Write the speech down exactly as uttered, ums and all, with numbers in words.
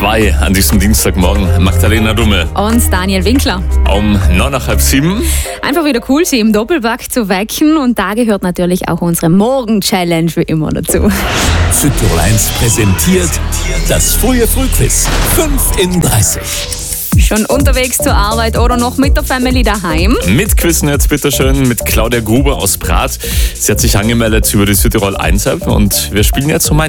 zwei an diesem Dienstagmorgen. Magdalena Dumme. Und Daniel Winkler. Um neun nach halb sieben. Einfach wieder cool, sie im Doppelpack zu wecken. Und da gehört natürlich auch unsere Morgen-Challenge wie immer dazu. Südtirol eins präsentiert das frühe Frühquiz. fünf in dreißig. Schon unterwegs zur Arbeit oder noch mit der Family daheim? Mitquissen jetzt bitteschön mit Claudia Gruber aus Prat. Sie hat sich angemeldet über die Südtirol eins App und wir spielen jetzt um ein